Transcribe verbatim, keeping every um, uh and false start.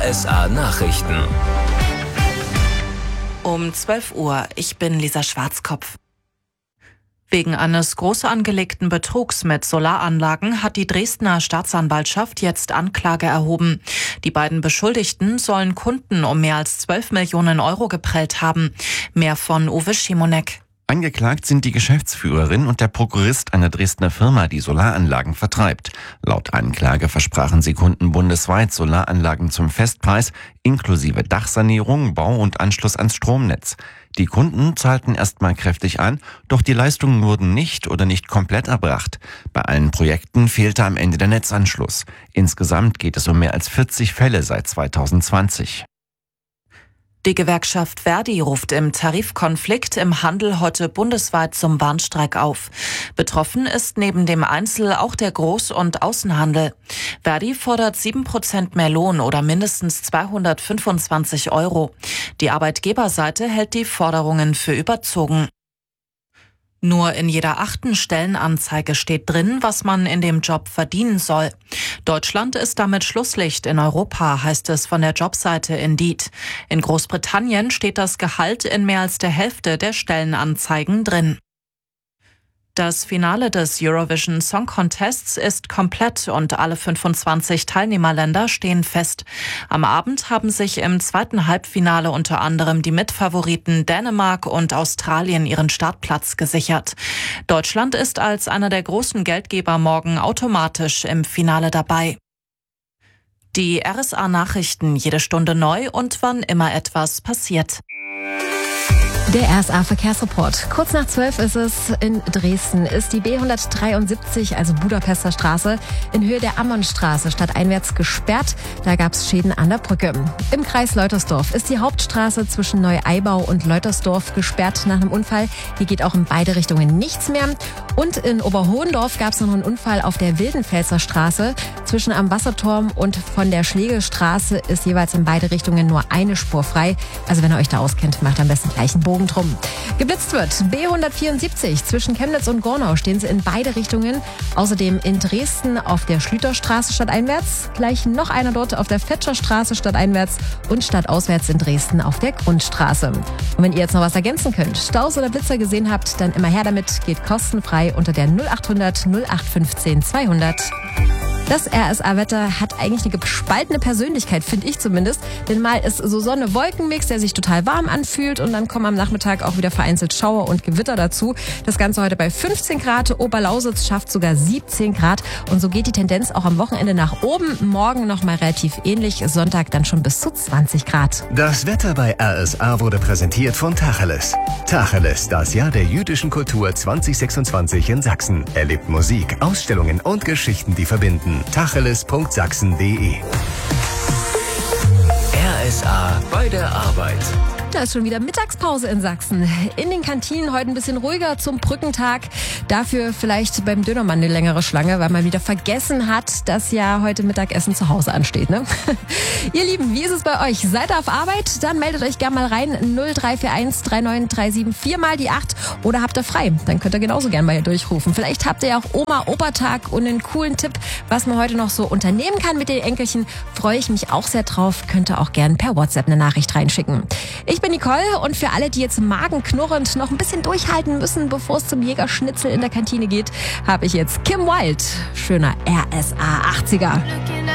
S A Nachrichten. Um zwölf Uhr, ich bin Lisa Schwarzkopf. Wegen eines groß angelegten Betrugs mit Solaranlagen hat die Dresdner Staatsanwaltschaft jetzt Anklage erhoben. Die beiden Beschuldigten sollen Kunden um mehr als zwölf Millionen Euro geprellt haben. Mehr von Uwe Schimonek. Angeklagt sind die Geschäftsführerin und der Prokurist einer Dresdner Firma, die Solaranlagen vertreibt. Laut Anklage versprachen sie Kunden bundesweit Solaranlagen zum Festpreis, inklusive Dachsanierung, Bau und Anschluss ans Stromnetz. Die Kunden zahlten erstmal kräftig an, doch die Leistungen wurden nicht oder nicht komplett erbracht. Bei allen Projekten fehlte am Ende der Netzanschluss. Insgesamt geht es um mehr als vierzig Fälle seit zweitausendzwanzig. Die Gewerkschaft Verdi ruft im Tarifkonflikt im Handel heute bundesweit zum Warnstreik auf. Betroffen ist neben dem Einzel- auch der Groß- und Außenhandel. Verdi fordert sieben Prozent mehr Lohn oder mindestens zweihundertfünfundzwanzig Euro. Die Arbeitgeberseite hält die Forderungen für überzogen. Nur in jeder achten Stellenanzeige steht drin, was man in dem Job verdienen soll. Deutschland ist damit Schlusslicht in Europa, heißt es von der Jobseite Indeed. In Großbritannien steht das Gehalt in mehr als der Hälfte der Stellenanzeigen drin. Das Finale des Eurovision Song Contests ist komplett und alle fünfundzwanzig Teilnehmerländer stehen fest. Am Abend haben sich im zweiten Halbfinale unter anderem die Mitfavoriten Dänemark und Australien ihren Startplatz gesichert. Deutschland ist als einer der großen Geldgeber morgen automatisch im Finale dabei. Die R S A Nachrichten, jede Stunde neu und wann immer etwas passiert. Der R S A-Verkehrsreport. Kurz nach zwölf ist es in Dresden, ist die B hundertdreiundsiebzig, also Budapester Straße, in Höhe der Ammonstraße stadteinwärts gesperrt. Da gab es Schäden an der Brücke. Im Kreis Leutersdorf ist die Hauptstraße zwischen Neu-Eibau und Leutersdorf gesperrt nach einem Unfall. Hier geht auch in beide Richtungen nichts mehr. Und in Oberhohendorf gab es noch einen Unfall auf der Wildenfelser Straße. Zwischen am Wasserturm und von der Schlegelstraße ist jeweils in beide Richtungen nur eine Spur frei. Also wenn ihr euch da auskennt, macht am besten gleich einen Bogen drum. Geblitzt wird B hundertvierundsiebzig. Zwischen Chemnitz und Gornau stehen sie in beide Richtungen. Außerdem in Dresden auf der Schlüterstraße stadteinwärts. Gleich noch einer dort auf der Fetscherstraße stadteinwärts und stadtauswärts in Dresden auf der Grundstraße. Und wenn ihr jetzt noch was ergänzen könnt, Staus oder Blitzer gesehen habt, dann immer her damit. Geht kostenfrei unter der null achthundert null acht fünfzehn zweihundert. Das R S A-Wetter hat eigentlich eine gespaltene Persönlichkeit, finde ich zumindest. Denn mal ist so Sonne-Wolken-Mix, der sich total warm anfühlt. Und dann kommen am Nachmittag auch wieder vereinzelt Schauer und Gewitter dazu. Das Ganze heute bei fünfzehn Grad. Oberlausitz schafft sogar siebzehn Grad. Und so geht die Tendenz auch am Wochenende nach oben. Morgen nochmal relativ ähnlich. Sonntag dann schon bis zu zwanzig Grad. Das Wetter bei R S A wurde präsentiert von Tacheles. Tacheles, das Jahr der jüdischen Kultur zwanzig sechsundzwanzig in Sachsen. Erlebt Musik, Ausstellungen und Geschichten, die verbinden. tacheles punkt sachsen punkt de R S A bei der Arbeit. Da ist schon wieder Mittagspause in Sachsen. In den Kantinen heute ein bisschen ruhiger zum Brückentag. Dafür vielleicht beim Dönermann eine längere Schlange, weil man wieder vergessen hat, dass ja heute Mittagessen zu Hause ansteht. Ne? Ihr Lieben, wie ist es bei euch? Seid ihr auf Arbeit? Dann meldet euch gerne mal rein. null drei vier eins drei neun drei sieben vier mal die acht. Oder habt ihr frei? Dann könnt ihr genauso gerne mal hier durchrufen. Vielleicht habt ihr ja auch Oma-Opa-Tag und einen coolen Tipp, was man heute noch so unternehmen kann mit den Enkelchen. Freue ich mich auch sehr drauf. Könnt ihr auch gerne per WhatsApp eine Nachricht reinschicken. Ich bin Nicole und für alle, die jetzt magenknurrend noch ein bisschen durchhalten müssen, bevor es zum Jägerschnitzel in der Kantine geht, habe ich jetzt Kim Wilde. Schöner R S A achtziger.